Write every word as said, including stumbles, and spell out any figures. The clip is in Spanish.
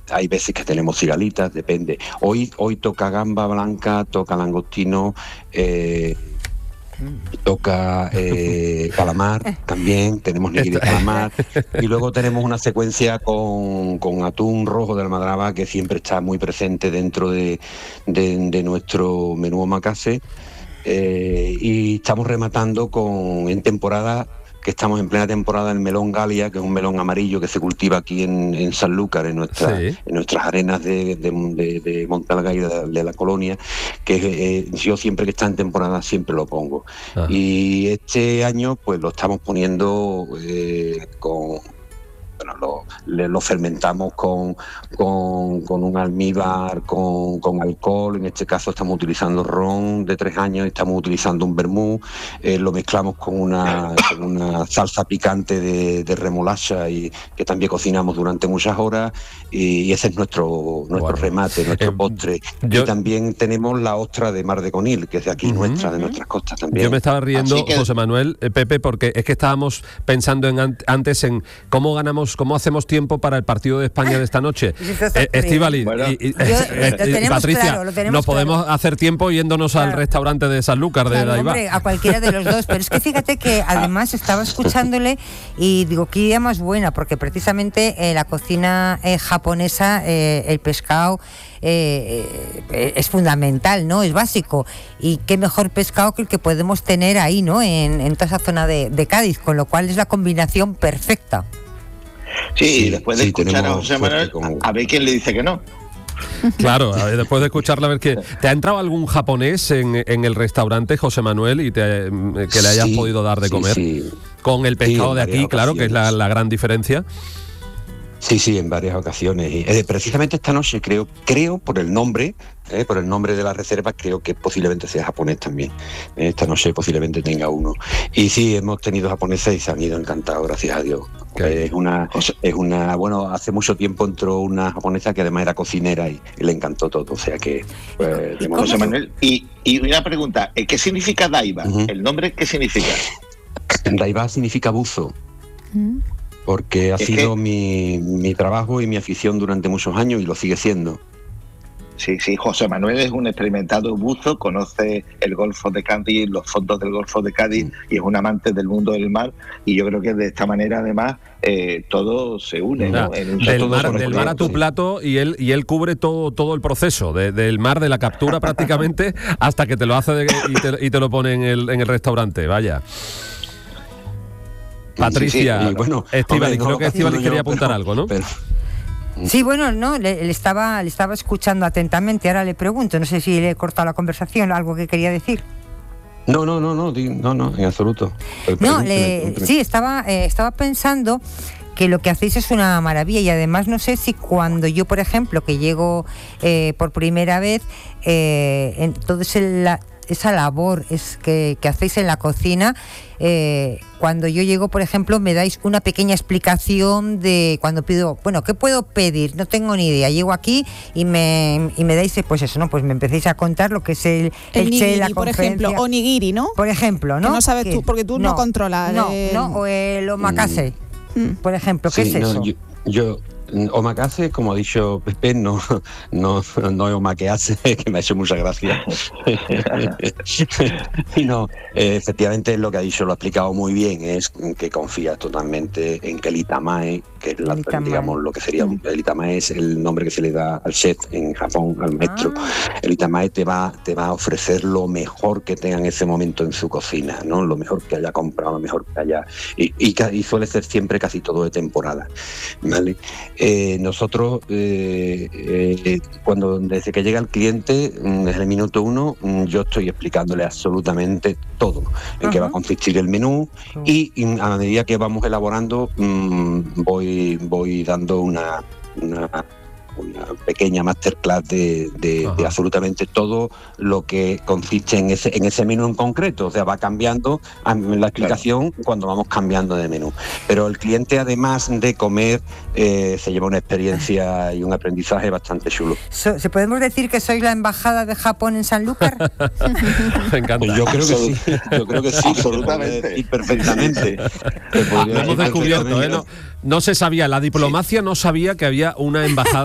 hay veces que tenemos cigalitas, depende. Hoy hoy toca gamba blanca, toca langostino, eh, toca eh, calamar también, tenemos nigiri de calamar, y luego tenemos una secuencia con, con atún rojo de Almadraba, que siempre está muy presente dentro de, de, de nuestro menú omakase, eh, y estamos rematando con en temporada, que estamos en plena temporada, el melón Galia, que es un melón amarillo que se cultiva aquí en, en Sanlúcar, en, nuestra, sí. en nuestras arenas de, de, de, de Montalgá y de, de la colonia, que eh, yo siempre que está en temporada siempre lo pongo. Ah. Y este año pues lo estamos poniendo eh, con... Bueno, lo, le, lo fermentamos con, con, con un almíbar, con, con alcohol. En este caso estamos utilizando ron de tres años, estamos utilizando un vermú, eh, lo mezclamos con una, con una salsa picante de, de remolacha, y que también cocinamos durante muchas horas, y, y ese es nuestro, nuestro bueno. remate, nuestro eh, postre. Yo... Y también tenemos la ostra de Mar de Conil, que es de aquí, uh-huh. nuestra, de nuestras costas también. Yo me estaba riendo, que... José Manuel, eh, Pepe, porque es que estábamos pensando en an- antes en cómo ganamos, cómo hacemos tiempo para el partido de España de esta noche. eh, Estíbaliz bueno. y, y, Yo, eh, y Patricia, claro, nos podemos claro. hacer tiempo yéndonos claro. al restaurante de Sanlúcar claro, de Daibá. Hombre, a cualquiera de los dos, pero es que fíjate que además estaba escuchándole y digo, qué idea más buena, porque precisamente eh, la cocina eh, japonesa, eh, el pescado eh, eh, es fundamental, ¿no? Es básico, y qué mejor pescado que el que podemos tener ahí, ¿no? En, en toda esa zona de, de Cádiz, con lo cual es la combinación perfecta. Sí, sí, después de sí, escuchar a José Manuel, como... a ver quién le dice que no. Claro, a ver, después de escucharla, a ver que ¿te ha entrado algún japonés en, en el restaurante, José Manuel, y te, que le hayas sí, podido dar de comer? Sí, sí. Con el pescado sí, de aquí, claro, que es la, la gran diferencia. Sí, sí, en varias ocasiones. Y, eh, precisamente esta noche creo, creo por el nombre, eh, por el nombre de la reserva, creo que posiblemente sea japonés también. Eh, esta noche posiblemente tenga uno. Y sí, hemos tenido japoneses y se han ido encantados, gracias a Dios. Eh, es una, es una, bueno, hace mucho tiempo entró una japonesa que además era cocinera y, y le encantó todo. O sea que, pues, ¿Y, José Manuel, y, y una pregunta, ¿qué significa Daiba? Uh-huh. ¿El nombre qué significa? Daiba significa buzo. Uh-huh. Porque ha sido que... mi, mi trabajo y mi afición durante muchos años, y lo sigue siendo. Sí, sí, José Manuel es un experimentado buzo, conoce el Golfo de Cádiz, los fondos del Golfo de Cádiz, mm. y es un amante del mundo del mar, y yo creo que de esta manera además eh, todo se une, nah, ¿no? En un del mar, del mar a tu sí. plato, y él y él cubre todo todo el proceso, de, del mar, de la captura prácticamente, hasta que te lo hace de, y, te, y te lo pone en el, en el restaurante, vaya. Patricia, sí, sí, bueno, Estíbaliz, no, creo que Estíbaliz quería apuntar pero, algo, ¿no? Pero... Sí, bueno, no, le, le estaba le estaba escuchando atentamente, ahora le pregunto, no sé si le he cortado la conversación, algo que quería decir. No, no, no, no, no, no, en absoluto. No, le, sí, estaba eh, estaba pensando que lo que hacéis es una maravilla, y además no sé si cuando yo, por ejemplo, que llego eh, por primera vez, eh, entonces la esa labor es que, que hacéis en la cocina, eh, cuando yo llego, por ejemplo, me dais una pequeña explicación de cuando pido, bueno, ¿qué puedo pedir? No tengo ni idea. Llego aquí y me y me dais, pues eso, ¿no? Pues me empecéis a contar lo que es el el, el nigiri, la por ejemplo, o nigiri, ¿no? Por ejemplo, ¿no? Que no sabes tú, porque tú no, no controlas. No, el... no, o el omakase, mm. por ejemplo, ¿qué sí, es eso? No, yo, yo... Omakase, como ha dicho Pepe, no, no, no es omakease, que me ha hecho mucha gracia. Y no, eh, efectivamente lo que ha dicho lo ha explicado muy bien, es que confías totalmente en que el itamae, que es la, digamos lo que sería un, el itamae es el nombre que se le da al chef en Japón, al maestro. Ah. El itamae te va, te va a ofrecer lo mejor que tenga en ese momento en su cocina, ¿no? Lo mejor que haya comprado, lo mejor que haya, y, y, y suele ser siempre casi todo de temporada, ¿vale? Eh, nosotros eh, eh, cuando desde que llega el cliente, desde el minuto uno, yo estoy explicándole absolutamente todo, en uh-huh. qué va a consistir el menú, uh-huh. y, y a medida que vamos elaborando mmm, voy voy dando una, una una pequeña masterclass de, de, de absolutamente todo lo que consiste en ese en ese menú en concreto. O sea, va cambiando la explicación claro. cuando vamos cambiando de menú. Pero el cliente, además de comer, eh, se lleva una experiencia y un aprendizaje bastante chulo. So, ¿Se podemos decir que sois la embajada de Japón en Sanlúcar? Me encanta. Pues yo creo que sí. Yo creo que sí, absolutamente. Y perfectamente. Lo hemos descubierto, ¿eh? No, no se sabía, la diplomacia no sabía que había una embajada